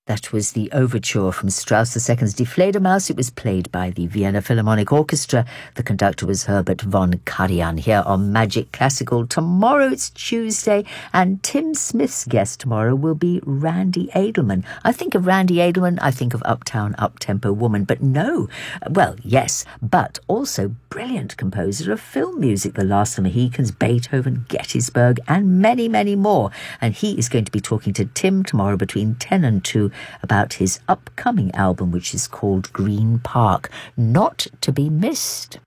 That was the overture from Strauss II's Die Fledermaus. It was played by the Vienna Philharmonic Orchestra. The conductor was Herbert von Karajan here on Magic Classical. Tomorrow it's Tuesday, and Tim Smith's guest tomorrow will be Randy Edelman. I think of Randy Edelman, I think of Uptown Uptempo Woman, but no. Well, yes, but also brilliant composer of film music, The Last of the Mohicans, Beethoven, Gettysburg, and many, many more. And he is going to be talking to Tim tomorrow between 10 and 2 about his upcoming album, which is called Green Park. Not to be missed.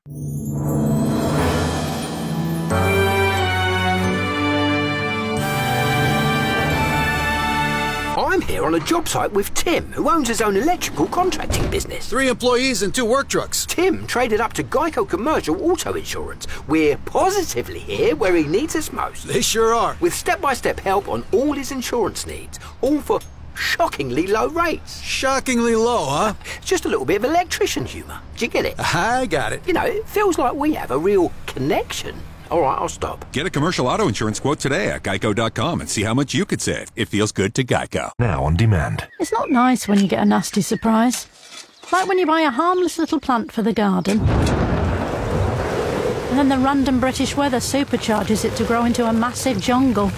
I'm here on a job site with Tim, who owns his own electrical contracting business. 3 employees and 2 work trucks. Tim traded up to Geico Commercial Auto Insurance. We're positively here where he needs us most. They sure are. With step-by-step help on all his insurance needs, all for shockingly low rates. Shockingly low, huh? Just a little bit of electrician humour. Do you get it? I got it. You know, it feels like we have a real connection. All right, I'll stop. Get a commercial auto insurance quote today at geico.com and see how much you could save. It feels good to Geico. Now on demand. It's not nice when you get a nasty surprise. Like when you buy a harmless little plant for the garden, and then the random British weather supercharges it to grow into a massive jungle.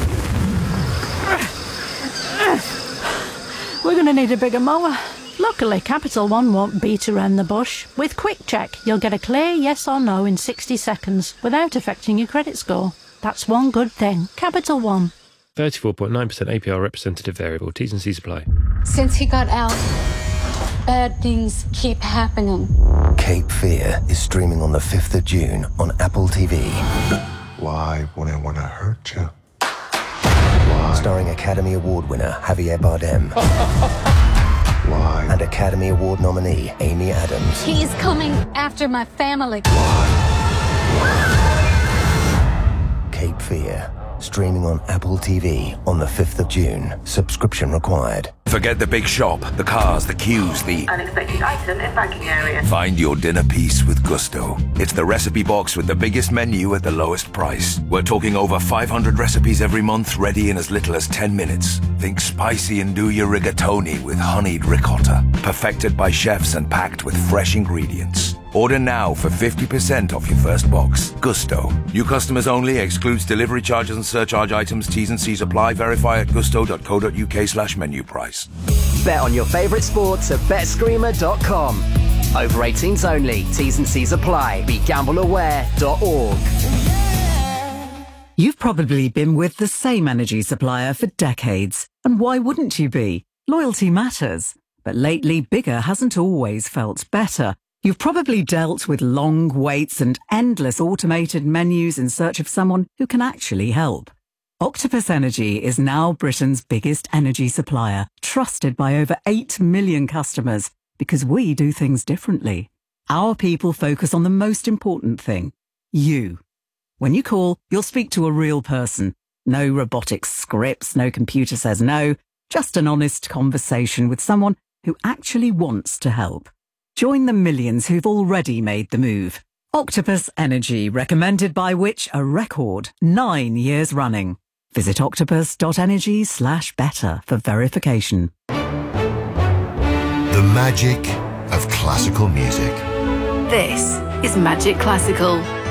We're going to need a bigger mower. Luckily, Capital One won't beat around the bush. With Quick Check, you'll get a clear yes or no in 60 seconds without affecting your credit score. That's one good thing. Capital One. 34.9% APR representative variable. T's and C's apply. Since he got out, bad things keep happening. Cape Fear is streaming on the 5th of June on Apple TV. Why would I want to hurt you? Starring Academy Award winner Javier Bardem. Why? And Academy Award nominee Amy Adams. He's coming after my family. Cape Fear, streaming on Apple TV on the 5th of June. Subscription required. Forget the big shop, the cars, the queues, the unexpected item in banking area. Find your dinner piece with Gusto. It's the recipe box with the biggest menu at the lowest price. We're talking over 500 recipes every month, ready in as little as 10 minutes. Think spicy and do your rigatoni with honeyed ricotta. Perfected by chefs and packed with fresh ingredients. Order now for 50% off your first box. Gusto. New customers only. Excludes delivery charges and surcharge items. T's and C's apply. Verify at gusto.co.uk/menu price. Bet on your favourite sports at betscreamer.com. Over 18s only. T's and C's apply. BeGambleAware.org. You've probably been with the same energy supplier for decades. And why wouldn't you be? Loyalty matters. But lately, bigger hasn't always felt better. You've probably dealt with long waits and endless automated menus in search of someone who can actually help. Octopus Energy is now Britain's biggest energy supplier, trusted by over 8 million customers, because we do things differently. Our people focus on the most important thing, you. When you call, you'll speak to a real person. No robotic scripts, no computer says no, just an honest conversation with someone who actually wants to help. Join the millions who've already made the move. Octopus Energy, recommended by Which? A record 9 years running. Visit octopus.energy/better for verification. The magic of classical music. This is Magic Classical.